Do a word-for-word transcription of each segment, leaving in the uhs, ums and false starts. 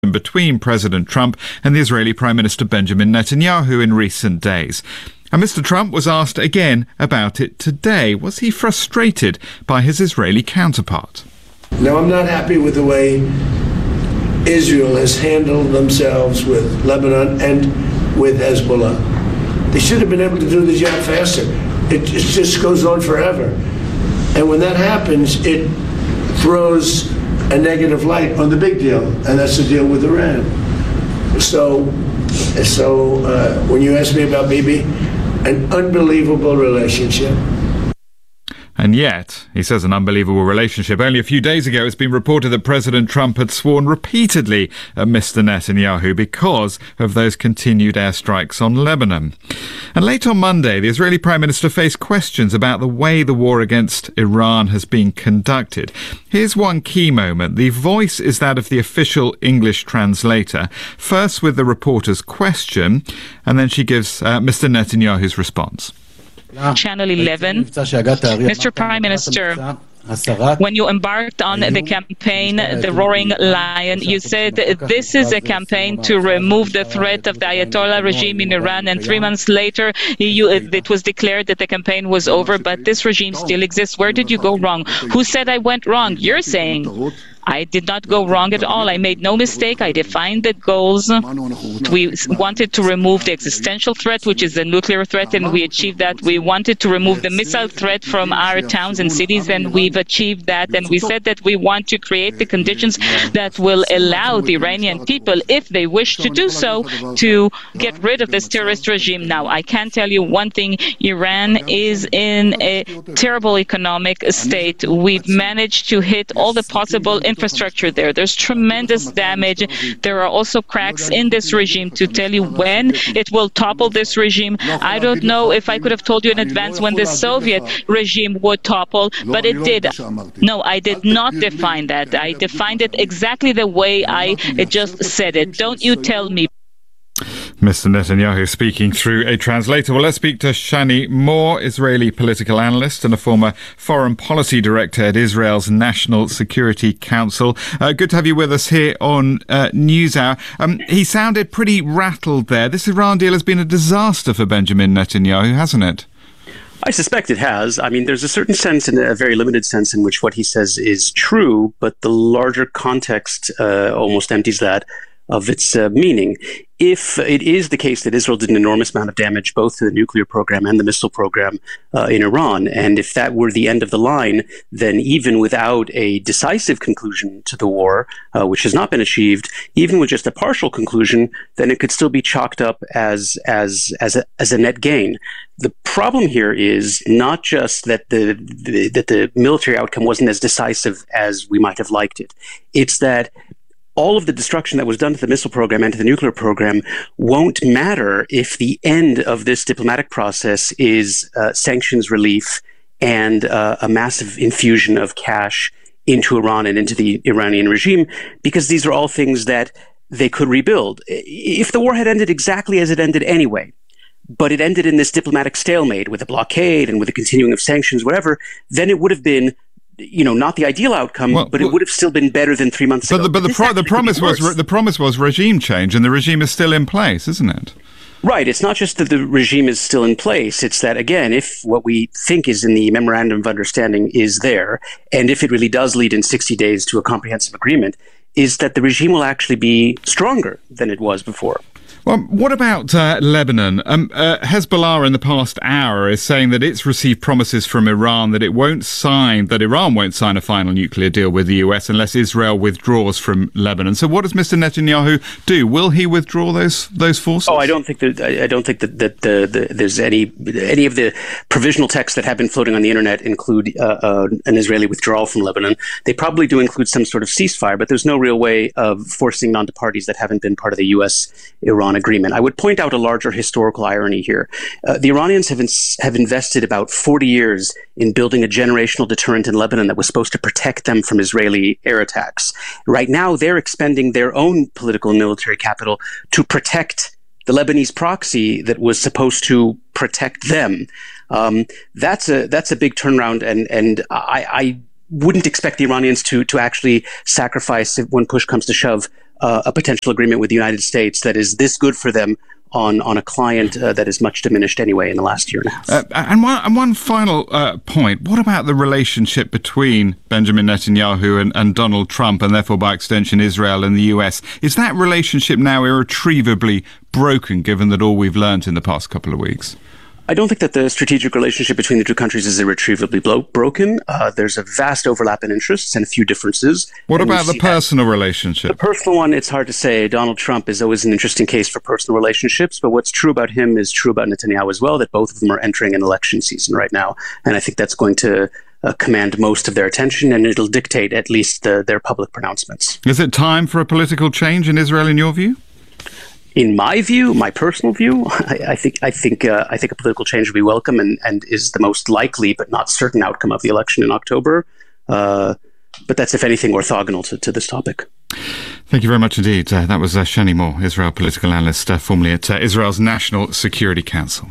between President Trump and the Israeli Prime Minister Benjamin Netanyahu in recent days. And Mister Trump was asked again about it today. Was he frustrated by his Israeli counterpart? Now, I'm not happy with the way Israel has handled themselves with Lebanon and with Hezbollah. They should have been able to do the job faster. It, it just goes on forever. And when that happens, it throws a negative light on the big deal, and that's the deal with Iran. So, so uh, when you ask me about Bibi, an unbelievable relationship. And yet, he says an unbelievable relationship. Only a few days ago, it's been reported that President Trump had sworn repeatedly at Mister Netanyahu because of those continued airstrikes on Lebanon. And late on Monday, the Israeli Prime Minister faced questions about the way the war against Iran has been conducted. Here's one key moment. The voice is that of the official English translator, first with the reporter's question, and then she gives uh, Mister Netanyahu's response. Channel eleven. Mister Prime Minister, when you embarked on the campaign, the Roaring Lion, you said this is a campaign to remove the threat of the Ayatollah regime in Iran, and three months later you, it was declared that the campaign was over, but this regime still exists. Where did you go wrong? Who said I went wrong? You're saying. I did not go wrong at all. I made no mistake. I defined the goals. We wanted to remove the existential threat, which is the nuclear threat, and we achieved that. We wanted to remove the missile threat from our towns and cities, and we've achieved that. And we said that we want to create the conditions that will allow the Iranian people, if they wish to do so, to get rid of this terrorist regime. Now, I can tell you one thing. Iran is in a terrible economic state. We've managed to hit all the possible infrastructure there. There's tremendous damage. There are also cracks in this regime. To tell you when it will topple this regime, I don't know if I could have told you in advance when the Soviet regime would topple, but it did. No, I did not define that. I defined it exactly the way I just said it. Don't you tell me. Mister Netanyahu speaking through a translator. Well, let's speak to Shani Moore, Israeli political analyst and a former foreign policy director at Israel's National Security Council. Uh, good to have you with us here on uh, NewsHour. Um, he sounded pretty rattled there. This Iran deal has been a disaster for Benjamin Netanyahu, hasn't it? I suspect it has. I mean, there's a certain sense, in a very limited sense, in which what he says is true, but the larger context uh, almost empties that of its uh, meaning. If it is the case that Israel did an enormous amount of damage both to the nuclear program and the missile program uh, in Iran, and if that were the end of the line, then even without a decisive conclusion to the war, uh, which has not been achieved, even with just a partial conclusion, then it could still be chalked up as as as a, as a net gain. The problem here is not just that the, the that the military outcome wasn't as decisive as we might have liked it. It's that all of the destruction that was done to the missile program and to the nuclear program won't matter if the end of this diplomatic process is uh, sanctions relief and uh, a massive infusion of cash into Iran and into the Iranian regime, because these are all things that they could rebuild. If the war had ended exactly as it ended anyway, but it ended in this diplomatic stalemate with a blockade and with the continuing of sanctions, whatever, then it would have been, you know, not the ideal outcome, well, but it would have still been better than three months but ago. The, but the, pro- the promise was re- the promise was regime change, and the regime is still in place, isn't it? Right. It's not just that the regime is still in place. It's that, again, if what we think is in the memorandum of understanding is there, and if it really does lead in sixty days to a comprehensive agreement, is that the regime will actually be stronger than it was before. Well, what about uh, Lebanon? Um, uh, Hezbollah in the past hour is saying that it's received promises from Iran that it won't sign, that Iran won't sign a final nuclear deal with the U S unless Israel withdraws from Lebanon. So what does Mister Netanyahu do? Will he withdraw those those forces? Oh, I don't think that I don't think that, that the, the, there's any any of the provisional texts that have been floating on the internet include uh, uh, an Israeli withdrawal from Lebanon. They probably do include some sort of ceasefire, but there's no real way of forcing it onto parties that haven't been part of the U S Iran agreement. I would point out a larger historical irony here. Uh, the Iranians have, ins- have invested about forty years in building a generational deterrent in Lebanon that was supposed to protect them from Israeli air attacks. Right now, they're expending their own political and military capital to protect the Lebanese proxy that was supposed to protect them. Um, that's a that's a big turnaround, and and I, I wouldn't expect the Iranians to to actually sacrifice, when push comes to shove, uh, a potential agreement with the United States that is this good for them on, on a client uh, that is much diminished anyway in the last year and a half. Uh, and, one, and one final uh, point, what about the relationship between Benjamin Netanyahu and, and Donald Trump, and therefore by extension Israel and the U S? Is that relationship now irretrievably broken, given that all we've learnt in the past couple of weeks? I don't think that the strategic relationship between the two countries is irretrievably blo- broken. Uh, there's a vast overlap in interests and a few differences. What about the personal that. relationship? The personal one, it's hard to say. Donald Trump is always an interesting case for personal relationships, but what's true about him is true about Netanyahu as well, that both of them are entering an election season right now. And I think that's going to uh, command most of their attention, and it'll dictate at least the, their public pronouncements. Is it time for a political change in Israel, in your view? In my view, my personal view, I, I think I think uh, I think a political change would be welcome and, and is the most likely but not certain outcome of the election in October. Uh, but that's, if anything, orthogonal to, to this topic. Thank you very much indeed. Uh, that was uh, Shani Moore, Israel political analyst, uh, formerly at uh, Israel's National Security Council.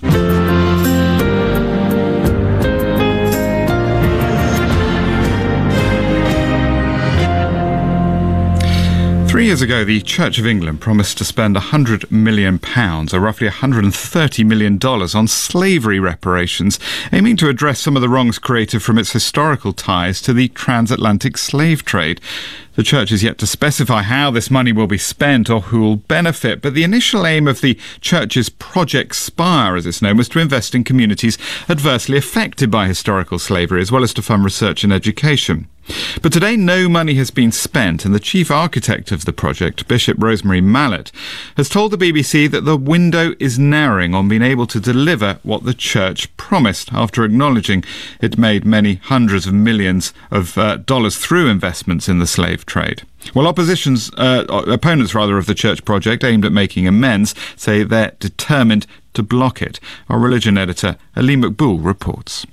Three years ago, the Church of England promised to spend one hundred million pounds, or roughly one hundred thirty million dollars, on slavery reparations, aiming to address some of the wrongs created from its historical ties to the transatlantic slave trade. The Church is yet to specify how this money will be spent or who will benefit, but the initial aim of the Church's Project Spire, as it's known, was to invest in communities adversely affected by historical slavery, as well as to fund research and education. But today no money has been spent, and the chief architect of the project, Bishop Rosemary Mallett, has told the B B C that the window is narrowing on being able to deliver what the Church promised, after acknowledging it made many hundreds of millions of uh, dollars through investments in the slave trade. Well, opposition's uh, opponents, rather, of the Church project, aimed at making amends, say they're determined to block it. Our religion editor, Ali Maqbool, reports.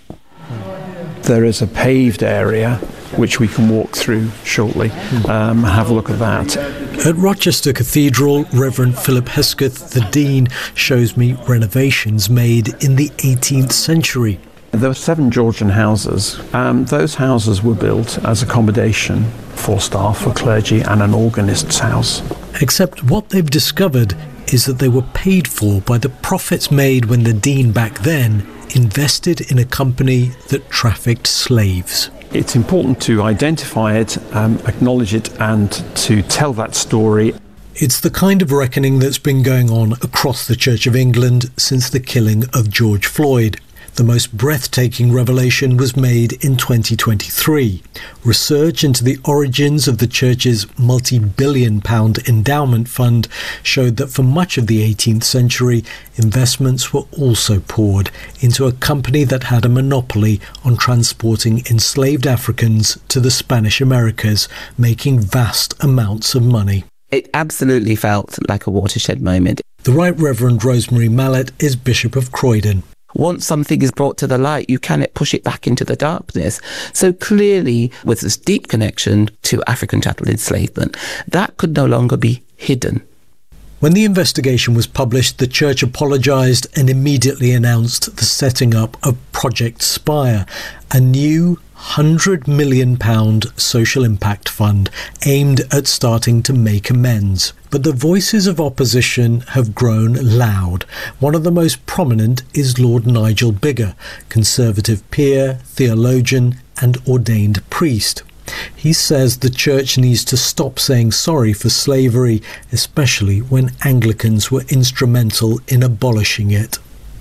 There is a paved area which we can walk through shortly. Um, have a look at that. At Rochester Cathedral, Reverend Philip Hesketh, the Dean, shows me renovations made in the eighteenth century. There were seven Georgian houses. Um, those houses were built as accommodation for staff, for clergy, and an organist's house. Except what they've discovered is that they were paid for by the profits made when the Dean back then invested in a company that trafficked slaves. It's important to identify it, um, acknowledge it, and to tell that story. It's the kind of reckoning that's been going on across the Church of England since the killing of George Floyd. The most breathtaking revelation was made in twenty twenty-three. Research into the origins of the Church's multi-billion pound endowment fund showed that for much of the eighteenth century, investments were also poured into a company that had a monopoly on transporting enslaved Africans to the Spanish Americas, making vast amounts of money. It absolutely felt like a watershed moment. The Right Reverend Rosemary Mallett is Bishop of Croydon. Once something is brought to the light, you cannot push it back into the darkness. So clearly, with this deep connection to African chattel enslavement, that could no longer be hidden. When the investigation was published, the Church apologised and immediately announced the setting up of Project Spire, a new one hundred million pounds social impact fund aimed at starting to make amends. But the voices of opposition have grown loud. One of the most prominent is Lord Nigel Biggar, Conservative peer, theologian and ordained priest. He says the Church needs to stop saying sorry for slavery, especially when Anglicans were instrumental in abolishing it.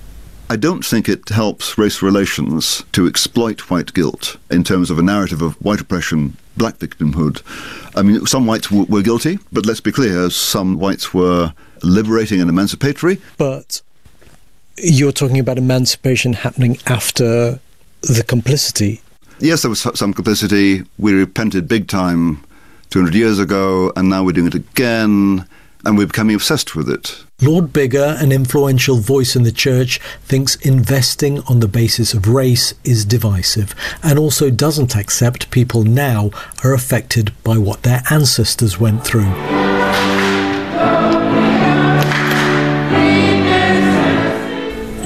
I don't think it helps race relations to exploit white guilt in terms of a narrative of white oppression, black victimhood. I mean, some whites w- were guilty, but let's be clear, some whites were liberating and emancipatory. But you're talking about emancipation happening after the complicity. Yes, there was some complicity. We repented big time two hundred years ago, and now we're doing it again, and we're becoming obsessed with it. Lord Biggar, an influential voice in the Church, thinks investing on the basis of race is divisive, and also doesn't accept people now are affected by what their ancestors went through.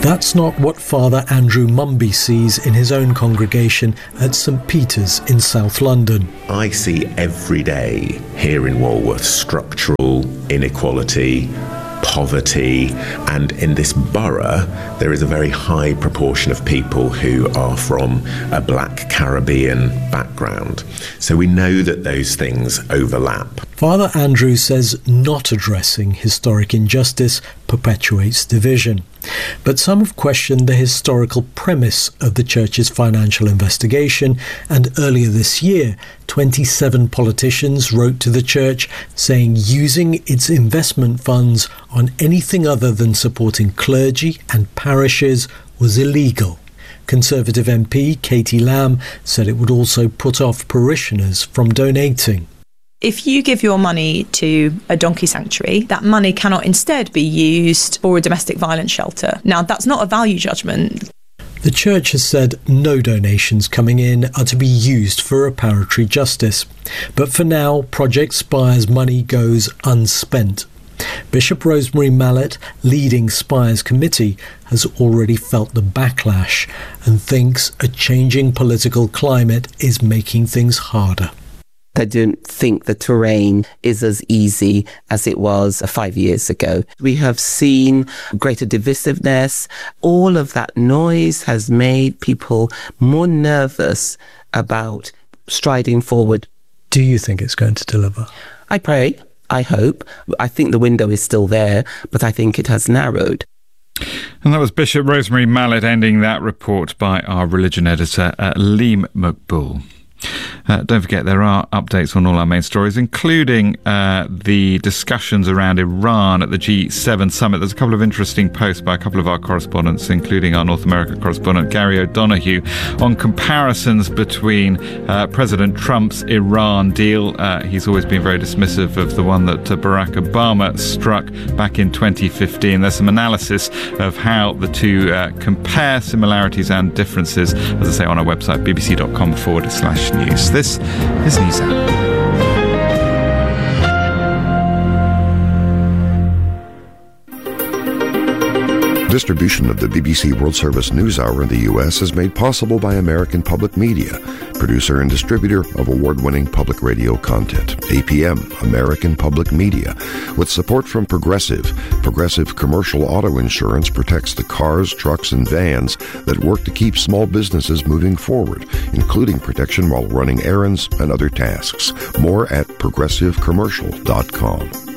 That's not what Father Andrew Mumby sees in his own congregation at St Peter's in South London. I see every day here in Walworth structural inequality, poverty, and in this borough there is a very high proportion of people who are from a black Caribbean background. So we know that those things overlap. Father Andrew says not addressing historic injustice perpetuates division. But some have questioned the historical premise of the Church's financial investigation, and earlier this year, twenty-seven politicians wrote to the Church saying using its investment funds on anything other than supporting clergy and parishes was illegal. Conservative M P Katie Lamb said it would also put off parishioners from donating. If you give your money to a donkey sanctuary, that money cannot instead be used for a domestic violence shelter. Now, that's not a value judgment. The Church has said no donations coming in are to be used for reparatory justice. But for now, Project Spire's money goes unspent. Bishop Rosemary Mallett, leading Spire's committee, has already felt the backlash and thinks a changing political climate is making things harder. I don't think the terrain is as easy as it was five years ago. We have seen greater divisiveness. All of that noise has made people more nervous about striding forward. Do you think it's going to deliver? I pray. I hope. I think the window is still there, but I think it has narrowed. And that was Bishop Rosemary Mallett ending that report by our religion editor, uh, Liam McBull. Uh, don't forget, there are updates on all our main stories, including uh, the discussions around Iran at the G seven summit. There's a couple of interesting posts by a couple of our correspondents, including our North America correspondent Gary O'Donoghue, on comparisons between uh, President Trump's Iran deal. Uh, he's always been very dismissive of the one that uh, Barack Obama struck back in twenty fifteen. There's some analysis of how the two uh, compare, similarities and differences, as I say, on our website, bbc.com forward slash news. This is NewsHour. Distribution of the B B C World Service NewsHour in the U S is made possible by American Public Media, producer and distributor of award-winning public radio content. A P M, American Public Media. With support from Progressive, Progressive Commercial Auto Insurance protects the cars, trucks, and vans that work to keep small businesses moving forward, including protection while running errands and other tasks. More at progressive commercial dot com.